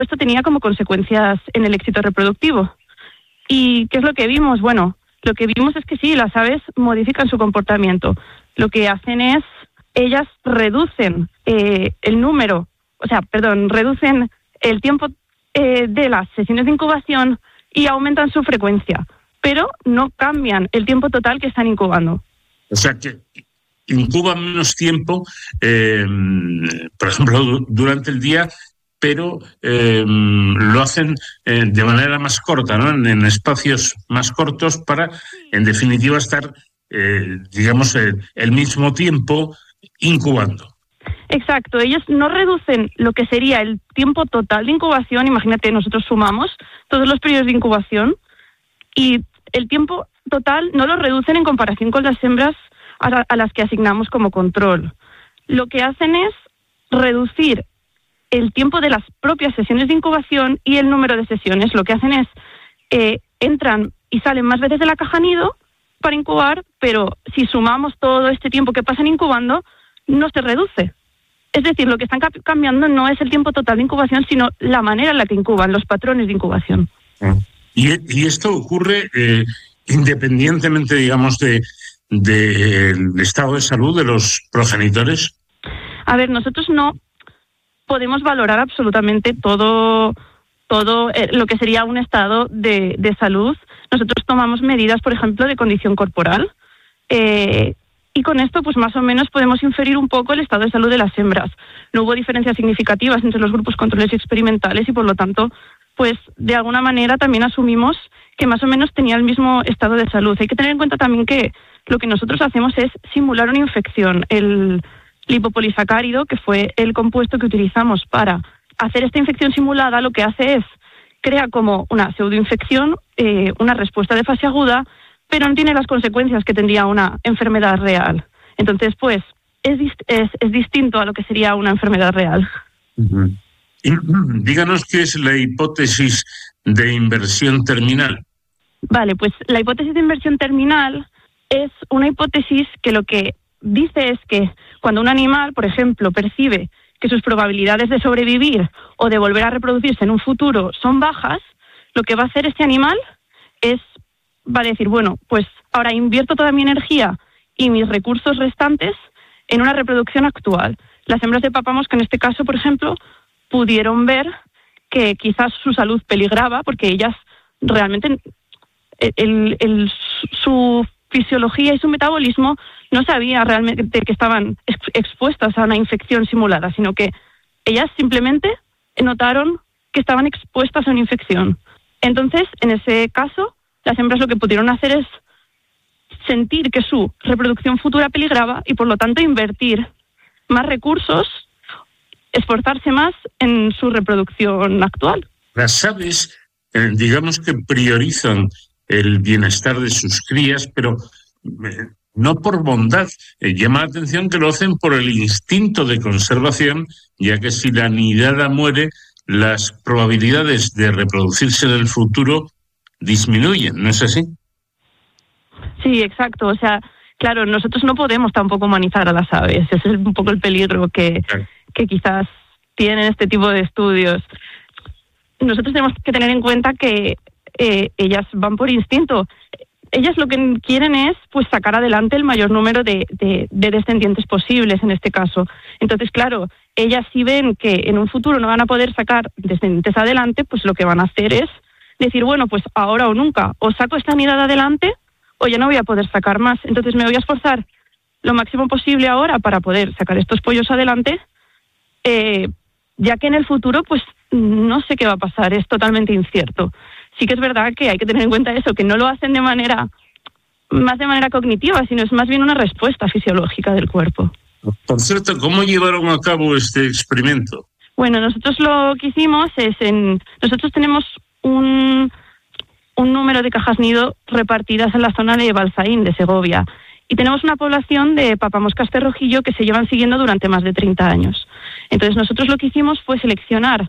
esto tenía como consecuencias en el éxito reproductivo. ¿Y qué es lo que vimos? Bueno, lo que vimos es que sí, las aves modifican su comportamiento. Lo que hacen es, ellas reducen reducen el tiempo de las sesiones de incubación y aumentan su frecuencia, pero no cambian el tiempo total que están incubando. O sea que incuban menos tiempo, por ejemplo, durante el día, pero lo hacen de manera más corta, ¿no? En espacios más cortos para, en definitiva, estar, el mismo tiempo incubando. Exacto, ellos no reducen lo que sería el tiempo total de incubación. Imagínate, nosotros sumamos todos los periodos de incubación y el tiempo total no lo reducen en comparación con las hembras a las que asignamos como control. Lo que hacen es reducir el tiempo de las propias sesiones de incubación y el número de sesiones. Lo que hacen es entran y salen más veces de la caja nido para incubar, pero si sumamos todo este tiempo que pasan incubando, no se reduce. Es decir, lo que están cambiando no es el tiempo total de incubación, sino la manera en la que incuban, los patrones de incubación. Y esto ocurre independientemente, digamos, del estado de salud de los progenitores. A ver, nosotros no podemos valorar absolutamente todo lo que sería un estado de salud. Nosotros tomamos medidas, por ejemplo, de condición corporal, y con esto, pues más o menos podemos inferir un poco el estado de salud de las hembras. No hubo diferencias significativas entre los grupos controles y experimentales y, por lo tanto, pues de alguna manera también asumimos que más o menos tenía el mismo estado de salud. Hay que tener en cuenta también que lo que nosotros hacemos es simular una infección. El lipopolisacárido, que fue el compuesto que utilizamos para hacer esta infección simulada, lo que hace es crea como una pseudoinfección, una respuesta de fase aguda, pero no tiene las consecuencias que tendría una enfermedad real. Entonces, pues, es distinto a lo que sería una enfermedad real. Uh-huh. Y, díganos qué es la hipótesis de inversión terminal. Vale, pues la hipótesis de inversión terminal es una hipótesis que lo que dice es que cuando un animal, por ejemplo, percibe que sus probabilidades de sobrevivir o de volver a reproducirse en un futuro son bajas, lo que va a hacer este animal va a decir, bueno, pues ahora invierto toda mi energía y mis recursos restantes en una reproducción actual. Las hembras de papamosca, en este caso, por ejemplo, pudieron ver que quizás su salud peligraba porque ellas realmente su fisiología y su metabolismo no sabía realmente que estaban expuestas a una infección simulada, sino que ellas simplemente notaron que estaban expuestas a una infección. Entonces, en ese caso, las hembras lo que pudieron hacer es sentir que su reproducción futura peligraba y, por lo tanto, invertir más recursos, esforzarse más en su reproducción actual. Las aves, digamos que priorizan el bienestar de sus crías, pero no por bondad. Llama la atención que lo hacen por el instinto de conservación, ya que si la nidada muere, las probabilidades de reproducirse en el futuro disminuyen, ¿no es así? Sí, exacto. O sea, claro, nosotros no podemos tampoco humanizar a las aves. Ese es un poco el peligro que quizás tienen este tipo de estudios. Nosotros tenemos que tener en cuenta que ellas van por instinto. Ellas lo que quieren es pues sacar adelante el mayor número de descendientes posibles en este caso. Entonces, claro, ellas si ven que en un futuro no van a poder sacar descendientes adelante, pues lo que van a hacer es decir, bueno, pues ahora o nunca, o saco esta nidada adelante o ya no voy a poder sacar más. Entonces me voy a esforzar lo máximo posible ahora para poder sacar estos pollos adelante, ya que en el futuro pues no sé qué va a pasar, es totalmente incierto. Sí que es verdad que hay que tener en cuenta eso, que no lo hacen de manera cognitiva, sino es más bien una respuesta fisiológica del cuerpo. Por cierto, ¿cómo llevaron a cabo este experimento? Bueno, nosotros lo que hicimos es nosotros tenemos un número de cajas nido repartidas en la zona de Balsaín, de Segovia, y tenemos una población de papamoscas cerrojillo que se llevan siguiendo durante más de 30 años. Entonces nosotros lo que hicimos fue seleccionar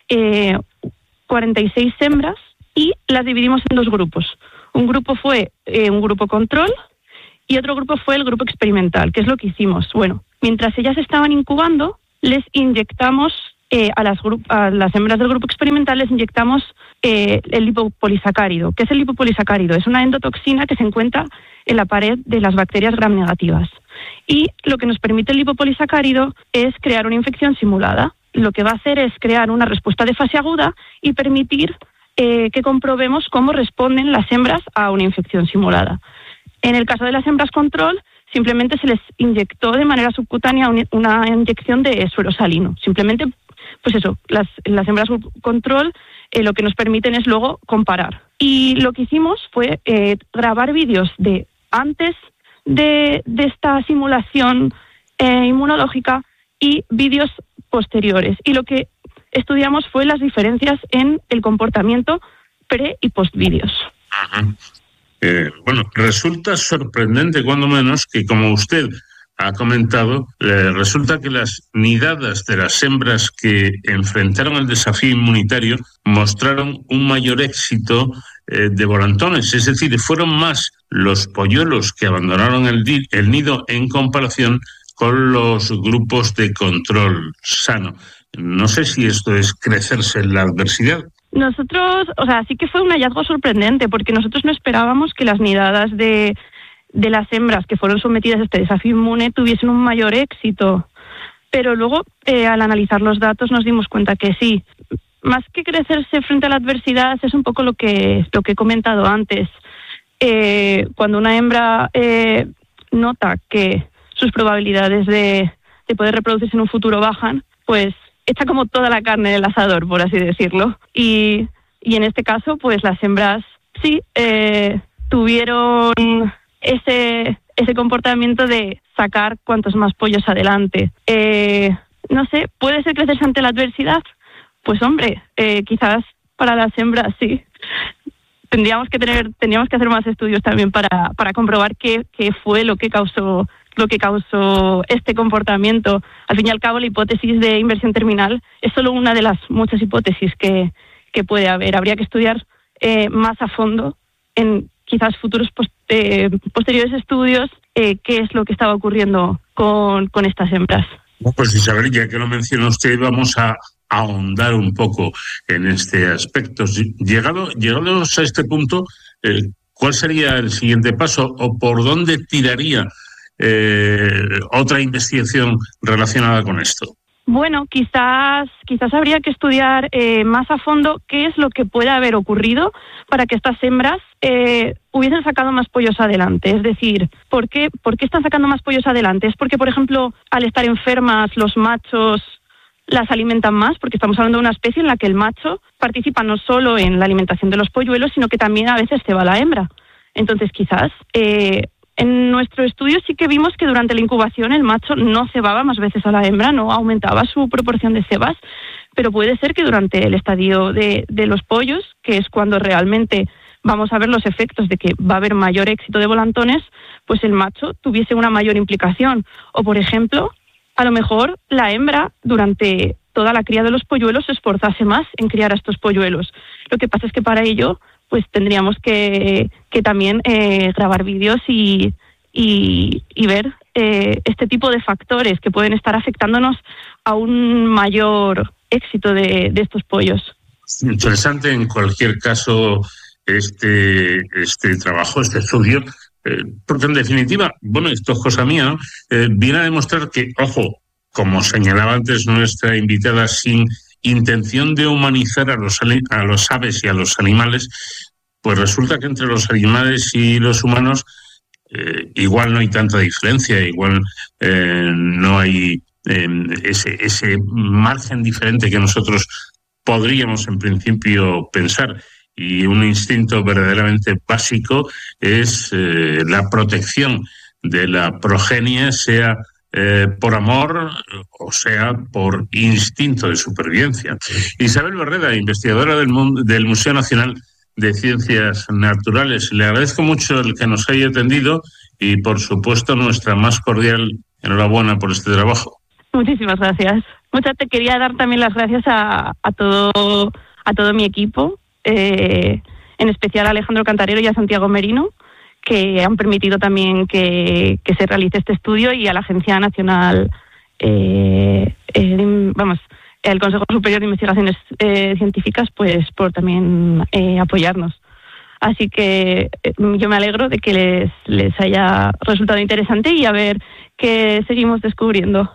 46 hembras y las dividimos en dos grupos. Un grupo fue un grupo control y otro grupo fue el grupo experimental. ¿Qué es lo que hicimos? Bueno, mientras ellas estaban incubando, les inyectamos a las hembras del grupo experimental les inyectamos el lipopolisacárido. ¿Qué es el lipopolisacárido? Es una endotoxina que se encuentra en la pared de las bacterias gram negativas. Y lo que nos permite el lipopolisacárido es crear una infección simulada. Lo que va a hacer es crear una respuesta de fase aguda y permitir que comprobemos cómo responden las hembras a una infección simulada. En el caso de las hembras control, simplemente se les inyectó de manera subcutánea una inyección de suero salino. Simplemente, pues eso, las hembras control lo que nos permiten es luego comparar. Y lo que hicimos fue grabar vídeos de antes de esta simulación inmunológica y vídeos posteriores. Y lo que estudiamos fue las diferencias en el comportamiento pre- y post-vídeos. Bueno, resulta sorprendente, cuando menos, que como usted ha comentado, resulta que las nidadas de las hembras que enfrentaron el desafío inmunitario mostraron un mayor éxito de volantones, es decir, fueron más los polluelos que abandonaron el nido en comparación con los grupos de control sano. No sé si esto es crecerse en la adversidad. Nosotros, sí que fue un hallazgo sorprendente, porque nosotros no esperábamos que las nidadas de las hembras que fueron sometidas a este desafío inmune tuviesen un mayor éxito. Pero luego, al analizar los datos, nos dimos cuenta que sí. Más que crecerse frente a la adversidad, es un poco lo que he comentado antes. Cuando una hembra nota que sus probabilidades de poder reproducirse en un futuro bajan, pues echa como toda la carne en el asador, por así decirlo. Y en este caso, pues las hembras sí tuvieron ese comportamiento de sacar cuantos más pollos adelante. No sé, ¿puede ser crecerse ante la adversidad? Pues hombre, quizás para las hembras sí. Tendríamos que hacer más estudios también para comprobar qué fue lo que causó este comportamiento. Al fin y al cabo, la hipótesis de inversión terminal es solo una de las muchas hipótesis que puede haber. Habría que estudiar más a fondo en quizás futuros posteriores estudios qué es lo que estaba ocurriendo con estas hembras. Pues Isabel, ya que lo menciona usted, vamos a ahondar un poco en este aspecto. Llegados a este punto, ¿cuál sería el siguiente paso o por dónde tiraría otra investigación relacionada con esto? Bueno, quizás habría que estudiar más a fondo qué es lo que puede haber ocurrido para que estas hembras hubiesen sacado más pollos adelante. Es decir, ¿por qué están sacando más pollos adelante? ¿Es porque, por ejemplo, al estar enfermas, los machos las alimentan más? Porque estamos hablando de una especie en la que el macho participa no solo en la alimentación de los polluelos, sino que también a veces ceba la hembra. Entonces, quizás en nuestro estudio sí que vimos que durante la incubación el macho no cebaba más veces a la hembra, no aumentaba su proporción de cebas, pero puede ser que durante el estadio de los pollos, que es cuando realmente vamos a ver los efectos de que va a haber mayor éxito de volantones, pues el macho tuviese una mayor implicación. O, por ejemplo, a lo mejor la hembra durante toda la cría de los polluelos se esforzase más en criar a estos polluelos. Lo que pasa es que para ello pues tendríamos que también grabar vídeos y ver este tipo de factores que pueden estar afectándonos a un mayor éxito de estos pollos. Interesante en cualquier caso este trabajo, este estudio, porque en definitiva, bueno, esto es cosa mía, ¿no? Viene a demostrar que, ojo, como señalaba antes nuestra invitada, sin intención de humanizar a los aves y a los animales, pues resulta que entre los animales y los humanos igual no hay tanta diferencia, igual no hay ese margen diferente que nosotros podríamos en principio pensar. Y un instinto verdaderamente básico es la protección de la progenie, sea por amor o sea por instinto de supervivencia. Isabel Barreda, investigadora del Museo Nacional de Ciencias Naturales, le agradezco mucho el que nos haya atendido y, por supuesto, nuestra más cordial enhorabuena por este trabajo. Muchísimas gracias. Te quería dar también las gracias a todo mi equipo, en especial a Alejandro Cantarero y a Santiago Merino, que han permitido también que se realice este estudio, y a la Agencia Nacional el Consejo Superior de Investigaciones Científicas, pues por también apoyarnos. Así que yo me alegro de que les haya resultado interesante y a ver qué seguimos descubriendo.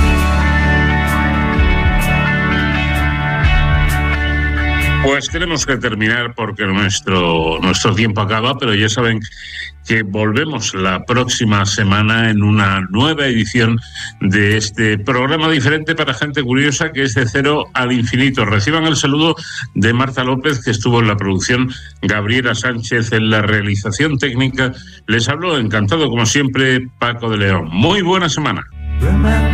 Pues tenemos que terminar porque nuestro tiempo acaba, pero ya saben que volvemos la próxima semana en una nueva edición de este programa diferente para gente curiosa, que es De Cero al Infinito. Reciban el saludo de Marta López, que estuvo en la producción, Gabriela Sánchez en la realización técnica. Les hablo, encantado como siempre, Paco de León. Muy buena semana.